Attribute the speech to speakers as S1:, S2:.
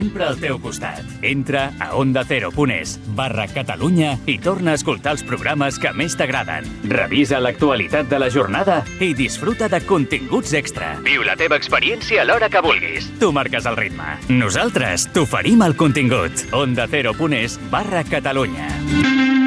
S1: Sempre al teu costat. Entra a ondacero.es/Catalunya i torna a escoltar els programes que més t'agraden. Revisa l'actualitat de la jornada i disfruta de continguts extra. Viu la teva experiència a l'hora que vulguis. Tu marques el ritme. Nosaltres t'oferim el contingut. ondacero.es/Catalunya.